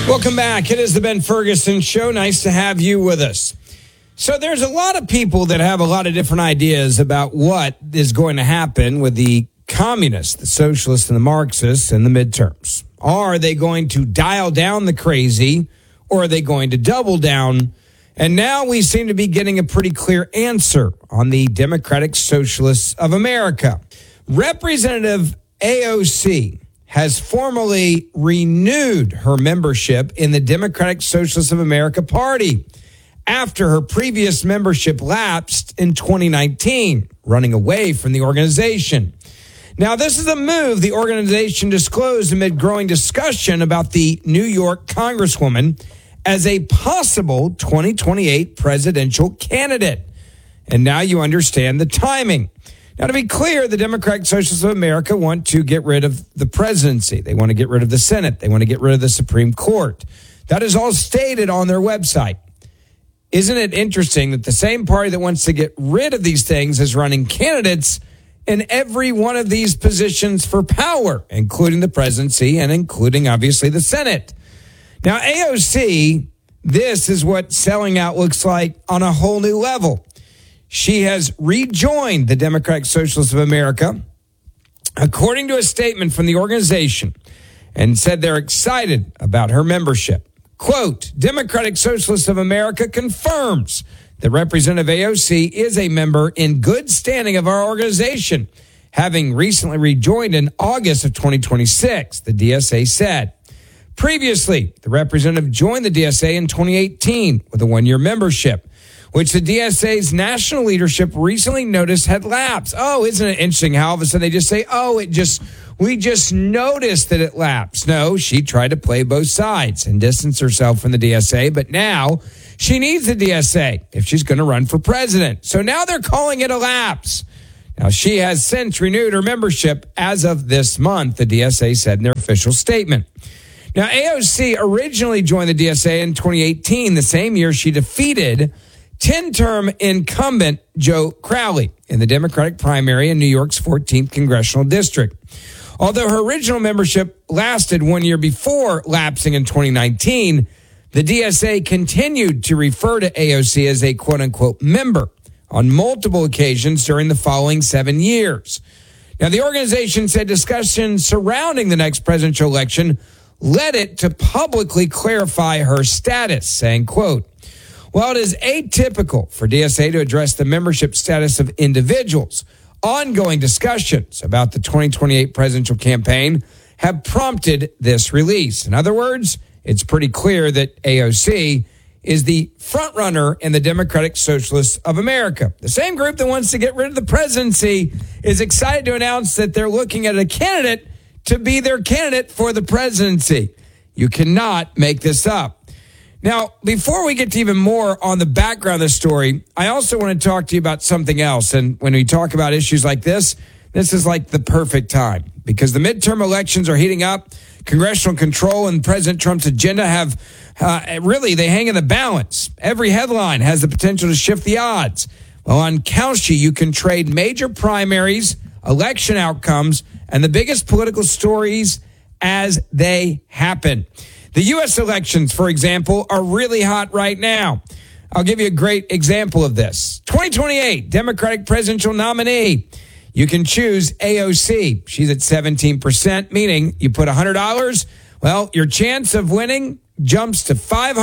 Welcome back. It is the Ben Ferguson Show. Nice to have you with us. So there's a lot of people that have a lot of different ideas about what is going to happen with the communists, the socialists, and the Marxists in the midterms. Are they going to dial down the crazy, or are they going to double down? And now we seem to be getting a pretty clear answer on the Democratic Socialists of America. Representative AOC has formally renewed her membership in the Democratic Socialists of America Party after her previous membership lapsed in 2019, running away from the organization. Now, this is a move the organization disclosed amid growing discussion about the New York Congresswoman as a possible 2028 presidential candidate. And now you understand the timing. Now, to be clear, the Democratic Socialists of America want to get rid of the presidency. They want to get rid of the Senate. They want to get rid of the Supreme Court. That is all stated on their website. Isn't it interesting that the same party that wants to get rid of these things is running candidates in every one of these positions for power, including the presidency and including, obviously, the Senate? Now, AOC, this is what selling out looks like on a whole new level. She has rejoined the Democratic Socialists of America, according to a statement from the organization, and said they're excited about her membership. Quote, Democratic Socialists of America confirms that Representative AOC is a member in good standing of our organization, having recently rejoined in August of 2026, the DSA said. Previously, the representative joined the DSA in 2018 with a one-year membership, which the DSA's national leadership recently noticed had lapsed. Oh, isn't it interesting how all of a sudden they just say, we just noticed that it lapsed. No, she tried to play both sides and distance herself from the DSA, but now she needs the DSA if she's going to run for president. So now they're calling it a lapse. Now, she has since renewed her membership as of this month, the DSA said in their official statement. Now, AOC originally joined the DSA in 2018, the same year she defeated 10-term incumbent Joe Crowley in the Democratic primary in New York's 14th congressional district. Although her original membership lasted 1 year before lapsing in 2019, the DSA continued to refer to AOC as a quote-unquote member on multiple occasions during the following 7 years. Now, the organization said discussions surrounding the next presidential election led it to publicly clarify her status, saying, quote, while it is atypical for DSA to address the membership status of individuals, ongoing discussions about the 2028 presidential campaign have prompted this release. In other words, it's pretty clear that AOC is the frontrunner in the Democratic Socialists of America. The same group that wants to get rid of the presidency is excited to announce that they're looking at a candidate to be their candidate for the presidency. You cannot make this up. Now, before we get to even more on the background of the story, I also want to talk to you about something else. And when we talk about issues like this is like the perfect time because the midterm elections are heating up. Congressional control and President Trump's agenda have they hang in the balance. Every headline has the potential to shift the odds. Well, on Kalshi, you can trade major primaries, election outcomes, and the biggest political stories as they happen. The U.S. elections, for example, are really hot right now. I'll give you a great example of this. 2028 Democratic presidential nominee. You can choose AOC. She's at 17%, meaning you put $100. Well, your chance of winning jumps to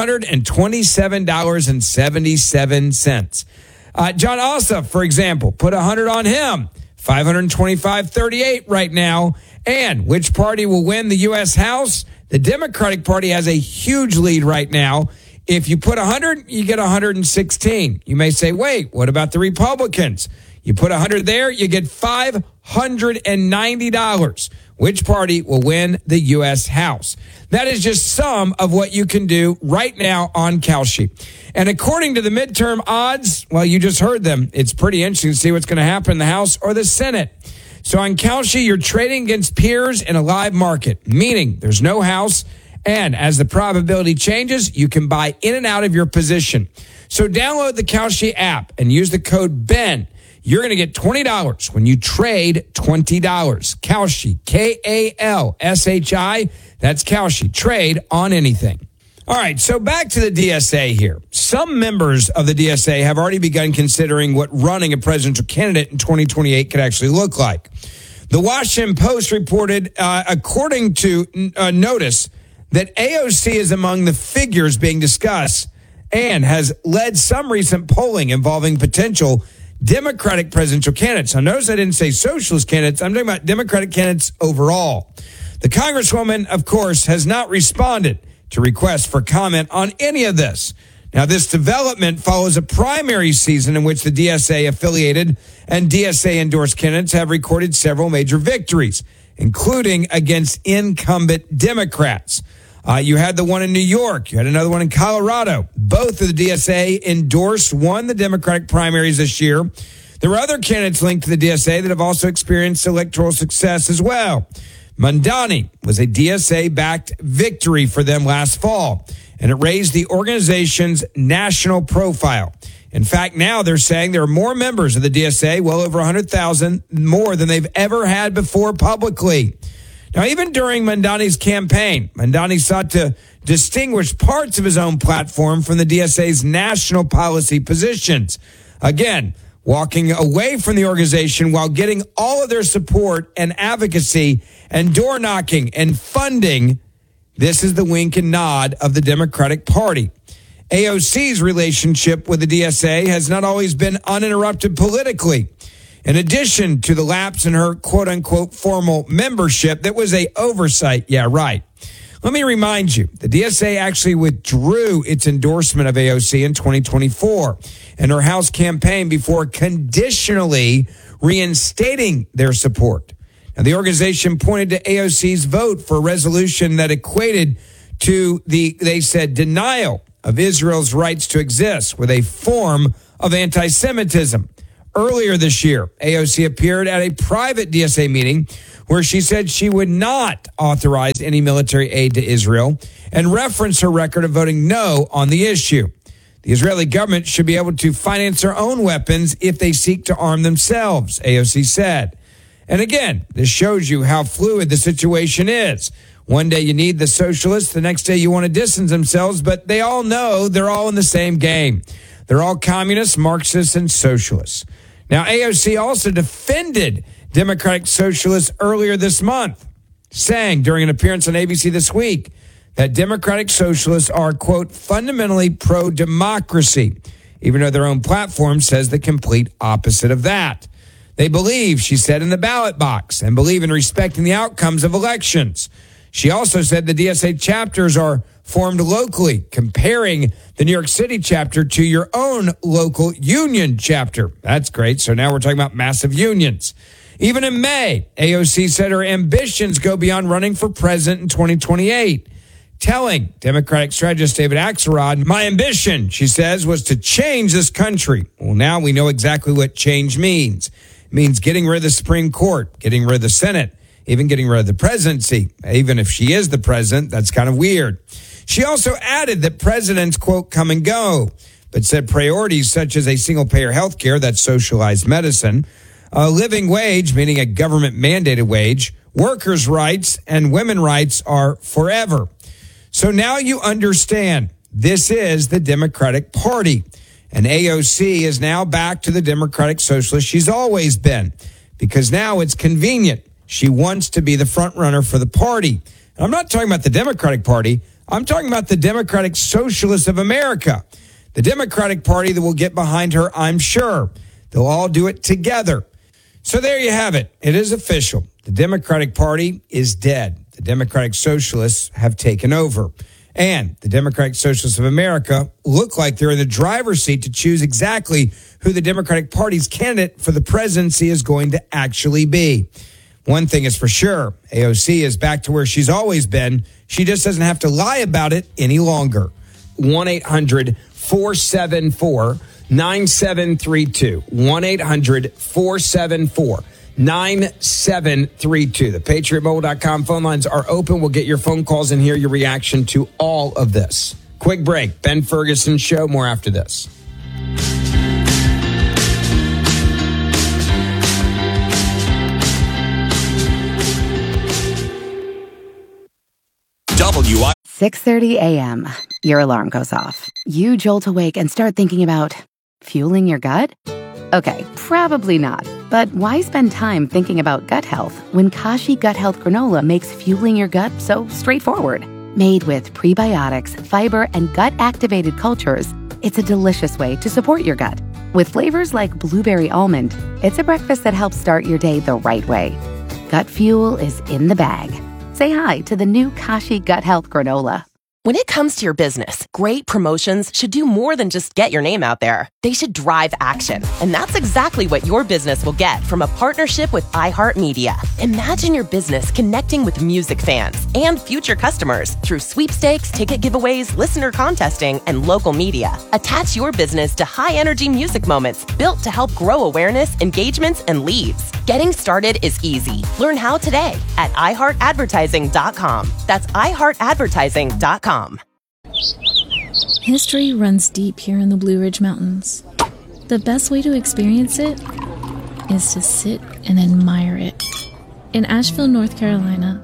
$527.77. John Ossoff, for example, put $100 on him. $525.38 right now. And which party will win the U.S. House? The Democratic Party has a huge lead right now. If you put 100, you get 116. You may say, wait, what about the Republicans? You put 100 there, you get $590. Which party will win the U.S. House? That is just some of what you can do right now on Kalshi. And according to the midterm odds, well, you just heard them. It's pretty interesting to see what's going to happen in the House or the Senate. So on Kalshi, you're trading against peers in a live market, meaning there's no house. And as the probability changes, you can buy in and out of your position. So download the Kalshi app and use the code BEN. You're going to get $20 when you trade $20. Kalshi, Kalshi. That's Kalshi. Trade on anything. All right, so back to the DSA here. Some members of the DSA have already begun considering what running a presidential candidate in 2028 could actually look like. The Washington Post reported, according to Notice, that AOC is among the figures being discussed and has led some recent polling involving potential Democratic presidential candidates. Now, notice I didn't say socialist candidates. I'm talking about Democratic candidates overall. The Congresswoman, of course, has not responded to requests for comment on any of this. Now, this development follows a primary season in which the DSA-affiliated and DSA-endorsed candidates have recorded several major victories, including against incumbent Democrats. You had the one in New York. You had another one in Colorado. Both of the DSA-endorsed won the Democratic primaries this year. There were other candidates linked to the DSA that have also experienced electoral success as well. Mamdani was a DSA-backed victory for them last fall, and it raised the organization's national profile. In fact, now they're saying there are more members of the DSA, well over 100,000 more than they've ever had before publicly. Now, even during Mamdani's campaign, Mamdani sought to distinguish parts of his own platform from the DSA's national policy positions. Again, walking away from the organization while getting all of their support and advocacy and door knocking and funding. This is the wink and nod of the Democratic Party. AOC's relationship with the DSA has not always been uninterrupted politically. In addition to the lapse in her quote-unquote formal membership, that was a oversight. Yeah, right. Let me remind you, the DSA actually withdrew its endorsement of AOC in 2024 in her House campaign before conditionally reinstating their support. Now, the organization pointed to AOC's vote for a resolution that equated to they said, denial of Israel's rights to exist with a form of anti-Semitism. Earlier this year, AOC appeared at a private DSA meeting where she said she would not authorize any military aid to Israel and referenced her record of voting no on the issue. The Israeli government should be able to finance their own weapons if they seek to arm themselves, AOC said. And again, this shows you how fluid the situation is. One day you need the socialists, the next day you want to distance themselves, but they all know they're all in the same game. They're all communists, Marxists, and socialists. Now, AOC also defended Democratic Socialists earlier this month, saying during an appearance on ABC This Week that Democratic Socialists are, quote, fundamentally pro-democracy, even though their own platform says the complete opposite of that. They believe, she said, in the ballot box and believe in respecting the outcomes of elections. She also said the DSA chapters are formed locally, comparing the New York City chapter to your own local union chapter. That's great. So now we're talking about massive unions. Even in May, AOC said her ambitions go beyond running for president in 2028, telling Democratic strategist David Axelrod, my ambition, she says, was to change this country. Well, now we know exactly what change means. It means getting rid of the Supreme Court, getting rid of the Senate, even getting rid of the presidency. Even if she is the president, that's kind of weird. She also added that presidents, quote, come and go, but said priorities such as a single-payer health care, that's socialized medicine, a living wage, meaning a government-mandated wage, workers' rights, and women's rights are forever. So now you understand this is the Democratic Party, and AOC is now back to the Democratic Socialist she's always been, because now it's convenient. She wants to be the front runner for the party. And I'm not talking about the Democratic Party. I'm talking about the Democratic Socialists of America, the Democratic Party that will get behind her, I'm sure. They'll all do it together. So there you have it. It is official. The Democratic Party is dead. The Democratic Socialists have taken over. And the Democratic Socialists of America look like they're in the driver's seat to choose exactly who the Democratic Party's candidate for the presidency is going to actually be. One thing is for sure, AOC is back to where she's always been. She just doesn't have to lie about it any longer. 1-800-474-9732. 1-800-474-9732. The PatriotMobile.com phone lines are open. We'll get your phone calls and hear your reaction to all of this. Quick break. Ben Ferguson Show. More after this. 6:30 a.m., your alarm goes off. You jolt awake and start thinking about fueling your gut? Okay, probably not. But why spend time thinking about gut health when Kashi Gut Health Granola makes fueling your gut so straightforward? Made with prebiotics, fiber, and gut-activated cultures, it's a delicious way to support your gut. With flavors like blueberry almond, it's a breakfast that helps start your day the right way. Gut fuel is in the bag. Say hi to the new Kashi Gut Health Granola. When it comes to your business, great promotions should do more than just get your name out there. They should drive action. And that's exactly what your business will get from a partnership with iHeartMedia. Imagine your business connecting with music fans and future customers through sweepstakes, ticket giveaways, listener contesting, and local media. Attach your business to high-energy music moments built to help grow awareness, engagements, and leads. Getting started is easy. Learn how today at iHeartAdvertising.com. That's iHeartAdvertising.com. History runs deep here in the Blue Ridge Mountains. The best way to experience it is to sit and admire it. In Asheville, North Carolina.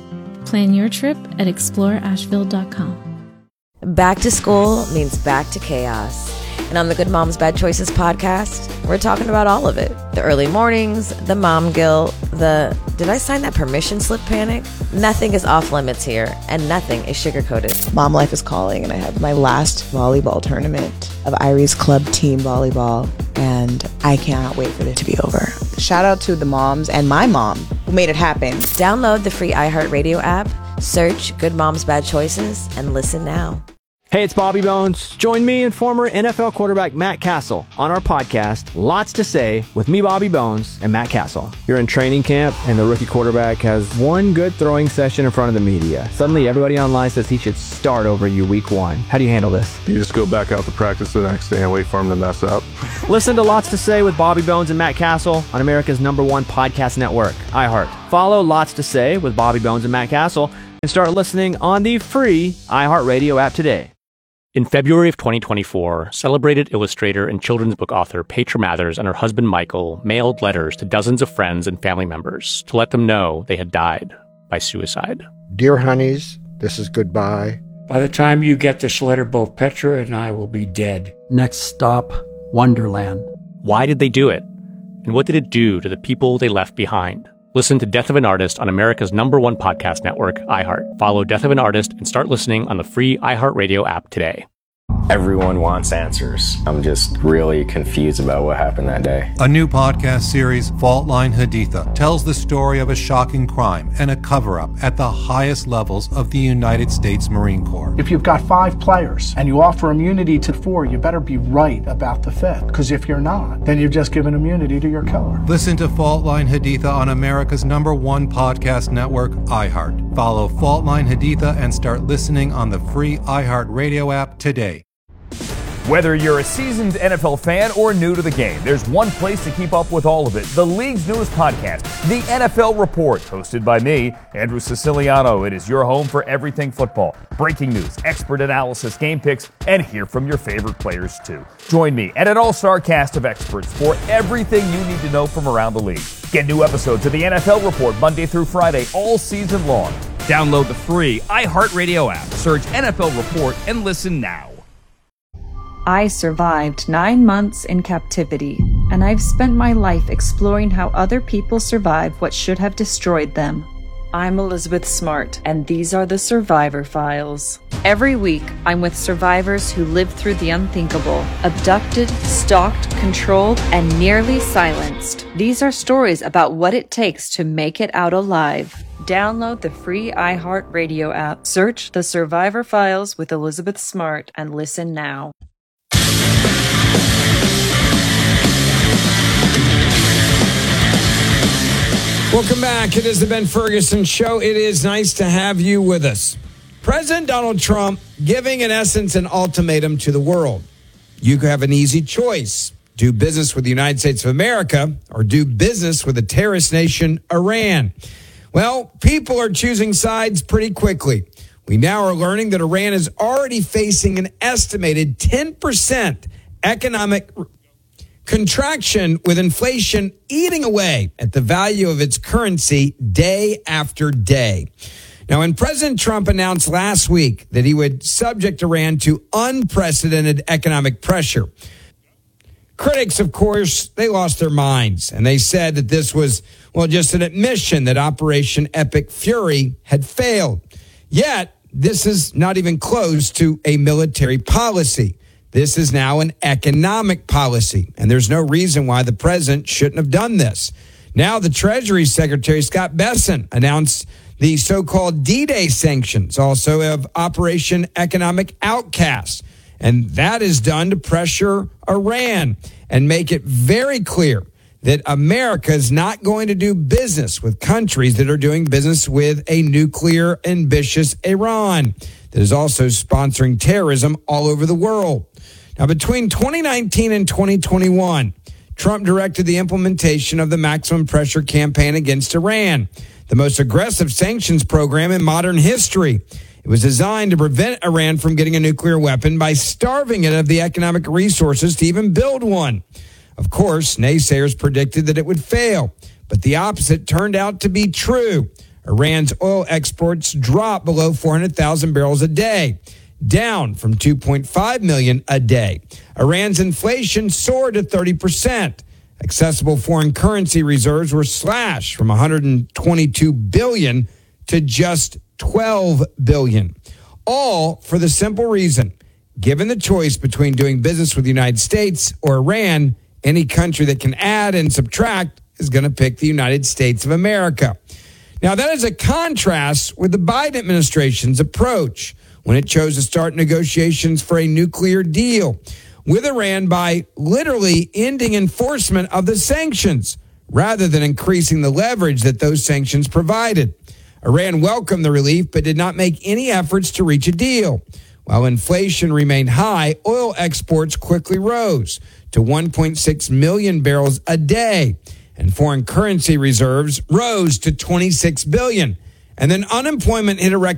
Plan your trip at exploreasheville.com. Back to school means back to chaos. And on the Good Moms Bad Choices podcast, we're talking about all of it. The early mornings, the mom guilt, the did I sign that permission slip panic? Nothing is off limits here, and nothing is sugar-coated. Mom life is calling, and I have my last volleyball tournament of Irie's club team volleyball, and I cannot wait for it to be over. Shout out to the moms and my mom who made it happen. Download the free iHeartRadio app, search Good Moms Bad Choices, and listen now. Hey, it's Bobby Bones. Join me and former NFL quarterback Matt Castle on our podcast, Lots to Say, with me, Bobby Bones, and Matt Castle. You're in training camp, and the rookie quarterback has one good throwing session in front of the media. Suddenly, everybody online says he should start over you week one. How do you handle this? You just go back out to practice the next day and wait for him to mess up. Listen to Lots to Say with Bobby Bones and Matt Castle on America's #1 podcast network, iHeart. Follow Lots to Say with Bobby Bones and Matt Castle and start listening on the free iHeartRadio app today. In February of 2024, celebrated illustrator and children's book author Petra Mathers and her husband Michael mailed letters to dozens of friends and family members to let them know they had died by suicide. Dear honeys, this is goodbye. By the time you get this letter, both Petra and I will be dead. Next stop, Wonderland. Why did they do it? And what did it do to the people they left behind? Listen to Death of an Artist on America's #1 podcast network, iHeart. Follow Death of an Artist and start listening on the free iHeartRadio app today. Everyone wants answers. I'm just really confused about what happened that day. A new podcast series, Fault Line Haditha, tells the story of a shocking crime and a cover-up at the highest levels of the United States Marine Corps. If you've got 5 players and you offer immunity to 4, you better be right about the 5th. Because if you're not, then you've just given immunity to your killer. Listen to Fault Line Haditha on America's #1 podcast network, iHeart. Follow Fault Line Haditha and start listening on the free iHeartRadio app today. Whether you're a seasoned NFL fan or new to the game, there's one place to keep up with all of it. The league's newest podcast, The NFL Report, hosted by me, Andrew Siciliano. It is your home for everything football. Breaking news, expert analysis, game picks, and hear from your favorite players too. Join me and an all-star cast of experts for everything you need to know from around the league. Get new episodes of The NFL Report Monday through Friday all season long. Download the free iHeartRadio app, search NFL Report, and listen now. I survived 9 months in captivity, and I've spent my life exploring how other people survive what should have destroyed them. I'm Elizabeth Smart, and these are the Survivor Files. Every week, I'm with survivors who lived through the unthinkable, abducted, stalked, controlled, and nearly silenced. These are stories about what it takes to make it out alive. Download the free iHeartRadio app, search The Survivor Files with Elizabeth Smart, and listen now. Welcome back. It is the Ben Ferguson Show. It is nice to have you with us. President Donald Trump giving, in essence, an ultimatum to the world. You have an easy choice. Do business with the United States of America or do business with the terrorist nation, Iran. Well, people are choosing sides pretty quickly. We now are learning that Iran is already facing an estimated 10% economic contraction, with inflation eating away at the value of its currency day after day. Now, when President Trump announced last week that he would subject Iran to unprecedented economic pressure, critics, of course, they lost their minds, and they said that this was, well, just an admission that Operation Epic Fury had failed. Yet, this is not even close to a military policy. This is now an economic policy, and there's no reason why the president shouldn't have done this. Now, the Treasury Secretary, Scott Bessent, announced the so-called D-Day sanctions, also of Operation Economic Outcast. And that is done to pressure Iran and make it very clear that America is not going to do business with countries that are doing business with a nuclear ambitious Iran that is also sponsoring terrorism all over the world. Now, between 2019 and 2021, Trump directed the implementation of the maximum pressure campaign against Iran, the most aggressive sanctions program in modern history. It was designed to prevent Iran from getting a nuclear weapon by starving it of the economic resources to even build one. Of course, naysayers predicted that it would fail, but the opposite turned out to be true. Iran's oil exports dropped below 400,000 barrels a day, down from 2.5 million a day. Iran's inflation soared to 30%. Accessible foreign currency reserves were slashed from 122 billion to just 12 billion. All for the simple reason, given the choice between doing business with the United States or Iran, any country that can add and subtract is going to pick the United States of America. Now, that is a contrast with the Biden administration's approach when it chose to start negotiations for a nuclear deal with Iran by literally ending enforcement of the sanctions rather than increasing the leverage that those sanctions provided. Iran welcomed the relief but did not make any efforts to reach a deal. While inflation remained high, oil exports quickly rose to 1.6 million barrels a day, and foreign currency reserves rose to 26 billion. And then unemployment hit a record